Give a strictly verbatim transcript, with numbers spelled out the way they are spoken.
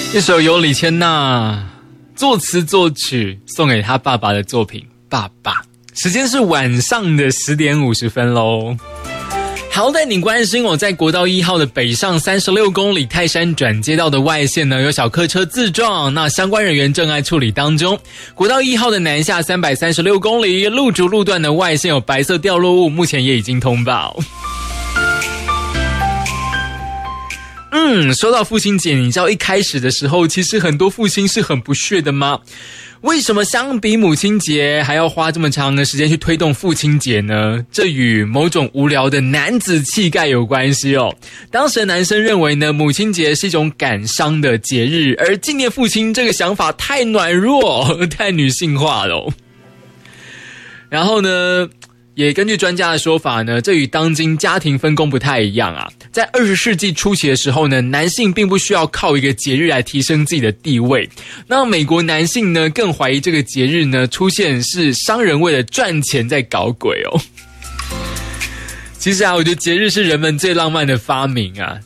一首由李千娜作词作曲送给他爸爸的作品《爸爸》。时间是晚上的十点五十分喽。好，带你关心哦，在国道一号的北上三十六公里泰山转接道的外线呢，有小客车自撞，那相关人员正在处理当中。国道一号的南下三百三十六公里路竹路段的外线有白色掉落物，目前也已经通报。嗯，说到父亲节，你知道一开始的时候，其实很多父亲是很不屑的吗？为什么相比母亲节还要花这么长的时间去推动父亲节呢？这与某种无聊的男子气概有关系哦。当时的男生认为呢，母亲节是一种感伤的节日，而纪念父亲这个想法太软弱，太女性化了哦。然后呢，也根据专家的说法呢，这与当今家庭分工不太一样啊。在二十世纪初期的时候呢，男性并不需要靠一个节日来提升自己的地位。那美国男性呢，更怀疑这个节日呢出现是商人为了赚钱在搞鬼哦。其实啊，我觉得节日是人们最浪漫的发明啊。